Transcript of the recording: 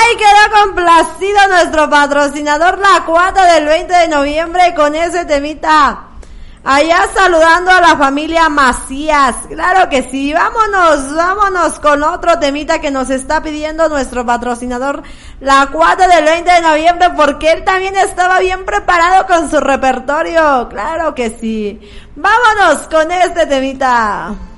Ay, quedó complacido nuestro patrocinador La Cuata del 20 de noviembre con ese temita. Allá saludando a la familia Macías. Claro que sí. Vámonos con otro temita que nos está pidiendo nuestro patrocinador La Cuata del 20 de noviembre, porque él también estaba bien preparado con su repertorio. Claro que sí. Vámonos con este temita.